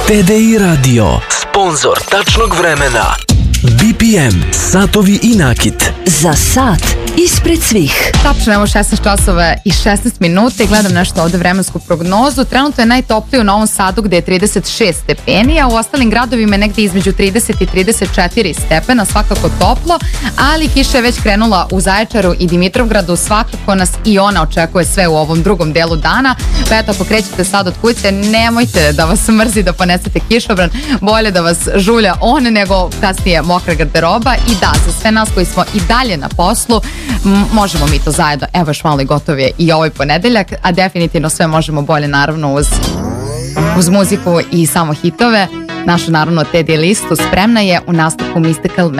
TDI Radio, sponzor tačnog vremena. BPM, satovi i nakit. Za sat ispred svih. Tačno, evo 16 časova i 16 minuta i gledam nešto ovde vremensku prognozu. Trenutno je najtoplije u Novom Sadu gde je 36 stepeni, a u ostalim gradovima je negde između 30 i 34 stepena, svakako toplo, ali kiša je već krenula u Zaječaru i Dimitrovgradu, svakako nas i ona očekuje sve u ovom drugom delu dana. Pa eto, ako krećete sad od kuće, nemojte da vas mrzi da ponesete kišobran, bolje da vas žulja on nego kasnije mokra garderoba. I da, za sve nas koji smo i dalje na poslu, možemo mi to zajedno, evo još malo i gotov je i ovaj ponedeljak, a definitivno sve možemo bolje naravno uz muziku i samo hitove. Našu naravno TD listu spremna je u nastavku Mystical Man.